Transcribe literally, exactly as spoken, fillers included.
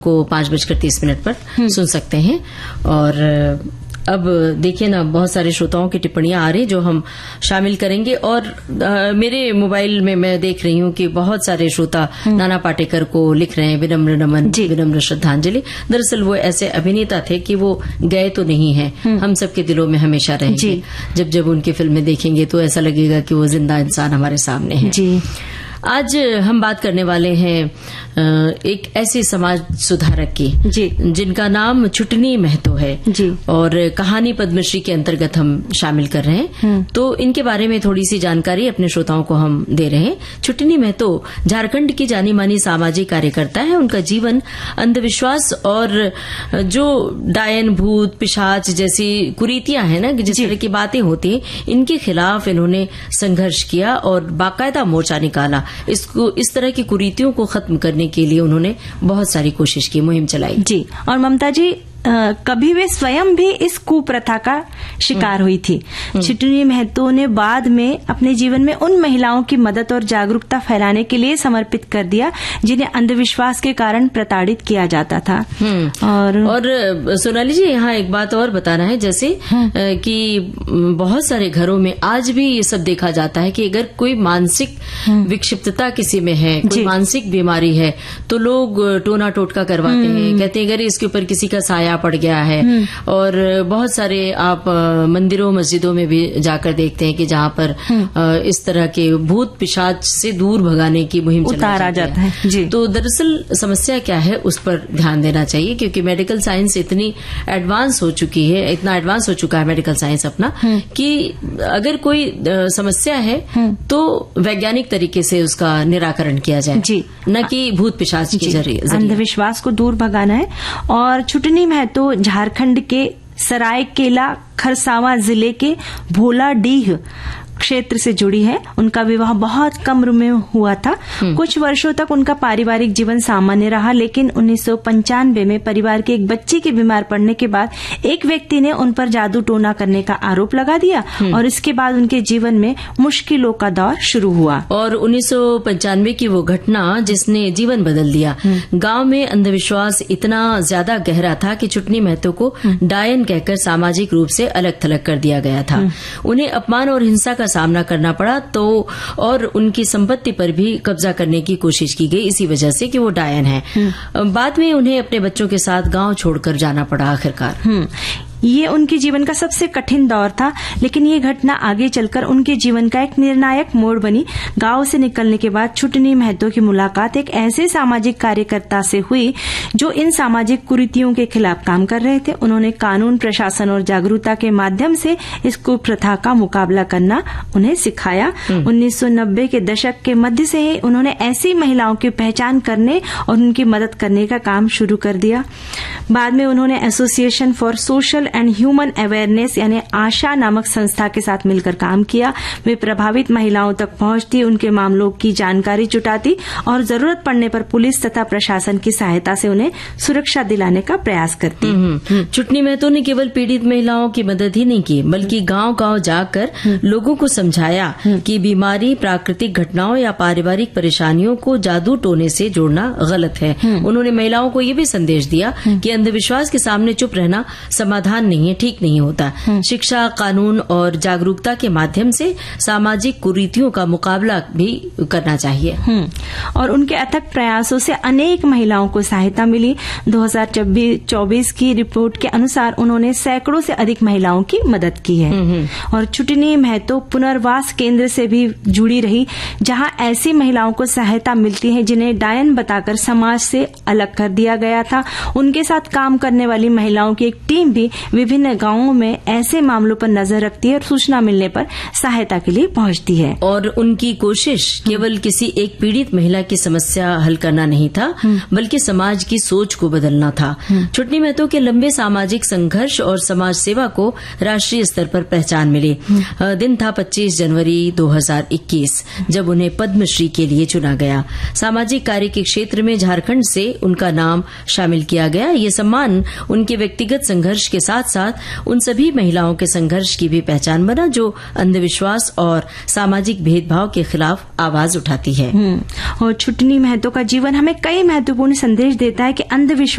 को पांच बजकर तीस मिनट पर सुन सकते हैं। और अब देखिए ना, बहुत सारे श्रोताओं की टिप्पणियां आ रही जो हम शामिल करेंगे। और आ, मेरे मोबाइल में मैं देख रही हूं कि बहुत सारे श्रोता नाना पाटेकर को लिख रहे हैं विनम्र नमन, विनम्र श्रद्धांजलि। दरअसल वो ऐसे अभिनेता थे कि वो गए तो नहीं है, हम सबके दिलों में हमेशा रहेंगे। जब जब उनकी फिल्में देखेंगे तो ऐसा लगेगा कि वो जिंदा इंसान हमारे सामने है। जी। आज हम बात करने वाले हैं एक ऐसे समाज सुधारक की जी, जिनका नाम छुटनी महतो है जी, और कहानी पद्मश्री के अंतर्गत हम शामिल कर रहे हैं। तो इनके बारे में थोड़ी सी जानकारी अपने श्रोताओं को हम दे रहे हैं। छुटनी महतो झारखंड की जानी मानी सामाजिक कार्यकर्ता है। उनका जीवन अंधविश्वास और जो डायन, भूत, पिशाच जैसी कुरीतियां हैं ना, जिस तरह की बातें होती हैं, इनके खिलाफ इन्होंने संघर्ष किया और बाकायदा मोर्चा निकाला। इसको इस तरह की कुरीतियों को खत्म करने के लिए उन्होंने बहुत सारी कोशिश की, मुहिम चलाई जी। और ममता जी, आ, कभी वे स्वयं भी इस कुप्रथा का शिकार हुई थी। छुटनी महतो ने बाद में अपने जीवन में उन महिलाओं की मदद और जागरूकता फैलाने के लिए समर्पित कर दिया जिन्हें अंधविश्वास के कारण प्रताड़ित किया जाता था। और और सोनाली जी, यहाँ एक बात और बताना है, जैसे कि बहुत सारे घरों में आज भी ये सब देखा जाता है कि अगर कोई मानसिक विक्षिप्तता किसी में है, कोई मानसिक बीमारी है, तो लोग टोना टोटका करवाते हैं, कहते हैं अगर इसके ऊपर किसी का साया पड़ गया है। और बहुत सारे आप मंदिरों मस्जिदों में भी जाकर देखते हैं कि जहाँ पर इस तरह के भूत पिशाच से दूर भगाने की मुहिम उतारा जाता है जी। तो दरअसल समस्या क्या है उस पर ध्यान देना चाहिए, क्योंकि मेडिकल साइंस इतनी एडवांस हो चुकी है, इतना एडवांस हो चुका है मेडिकल साइंस अपना, कि अगर कोई समस्या है तो वैज्ञानिक तरीके से उसका निराकरण किया जाए जी, न कि भूत पिशाच के जरिए। अंधविश्वास को दूर भगाना है। और छुटनी तो झारखंड के सरायकेला खरसावां जिले के भोलाडीह क्षेत्र से जुड़ी है। उनका विवाह बहुत कम उम्र में हुआ था। कुछ वर्षों तक उनका पारिवारिक जीवन सामान्य रहा, लेकिन उन्नीस सौ पंचानवे में परिवार के एक बच्चे के बीमार पड़ने के बाद एक व्यक्ति ने उन पर जादू टोना करने का आरोप लगा दिया और इसके बाद उनके जीवन में मुश्किलों का दौर शुरू हुआ। और उन्नीस सौ पंचानवे की वो घटना जिसने जीवन बदल दिया। गांव में अंधविश्वास इतना ज्यादा गहरा था कि छुटनी महतो को डायन कहकर सामाजिक रूप से अलग थलग कर दिया गया था। उन्हें अपमान और हिंसा का सामना करना पड़ा, तो और उनकी संपत्ति पर भी कब्जा करने की कोशिश की गई, इसी वजह से कि वो डायन है। बाद में उन्हें अपने बच्चों के साथ गांव छोड़कर जाना पड़ा आखिरकार। ये उनके जीवन का सबसे कठिन दौर था, लेकिन ये घटना आगे चलकर उनके जीवन का एक निर्णायक मोड़ बनी। गांव से निकलने के बाद छुटनी महतो की मुलाकात एक ऐसे सामाजिक कार्यकर्ता से हुई जो इन सामाजिक कुरीतियों के खिलाफ काम कर रहे थे। उन्होंने कानून, प्रशासन और जागरूकता के माध्यम से इस कुप्रथा का मुकाबला करना उन्हें सिखाया। उन्नीस सौ नब्बे के दशक के मध्य से ही उन्होंने ऐसी महिलाओं की पहचान करने और उनकी मदद करने का काम शुरू कर दिया। बाद में उन्होंने association for social and human awareness यानी आशा नामक संस्था के साथ मिलकर काम किया। वे प्रभावित महिलाओं तक पहुंचती, उनके मामलों की जानकारी जुटाती और जरूरत पड़ने पर पुलिस तथा प्रशासन की सहायता से उन्हें सुरक्षा दिलाने का प्रयास करती। छुटनी महतो ने केवल पीड़ित महिलाओं की मदद ही नहीं की, बल्कि गांव-गांव जाकर लोगों को समझाया कि बीमारी, प्राकृतिक घटनाओं या पारिवारिक परेशानियों को जादू टोने से जोड़ना गलत है। उन्होंने महिलाओं को ये भी संदेश दिया कि अंधविश्वास के सामने चुप रहना समाधान नहीं है, ठीक नहीं होता। शिक्षा, कानून और जागरूकता के माध्यम से सामाजिक कुरीतियों का मुकाबला भी करना चाहिए। और उनके अथक प्रयासों से अनेक महिलाओं को सहायता मिली। दो हज़ार चौबीस की रिपोर्ट के अनुसार उन्होंने सैकड़ों से अधिक महिलाओं की मदद की है। और छुटनी महतो पुनर्वास केंद्र से भी जुड़ी रही, जहां ऐसी महिलाओं को सहायता मिलती है जिन्हें डायन बताकर समाज से अलग कर दिया गया था। उनके साथ काम करने वाली महिलाओं की एक टीम भी विभिन्न गांवों में ऐसे मामलों पर नजर रखती है और सूचना मिलने पर सहायता के लिए पहुंचती है। और उनकी कोशिश केवल किसी एक पीड़ित महिला की समस्या हल करना नहीं था, बल्कि समाज की सोच को बदलना था। छुटनी महतो के लंबे सामाजिक संघर्ष और समाज सेवा को राष्ट्रीय स्तर पर पहचान मिली। दिन था पच्चीस जनवरी दो हज़ार इक्कीस, जब उन्हें पद्मश्री के लिए चुना गया। सामाजिक कार्य के क्षेत्र में झारखंड से उनका नाम शामिल किया गया। ये सम्मान उनके व्यक्तिगत संघर्ष के साथ साथ साथ उन सभी महिलाओं के संघर्ष की भी पहचान बना जो अंधविश्वास और सामाजिक भेदभाव के खिलाफ आवाज उठाती है। और छुटनी महतो का जीवन हमें कई महत्वपूर्ण संदेश देता है कि अंधविश्वास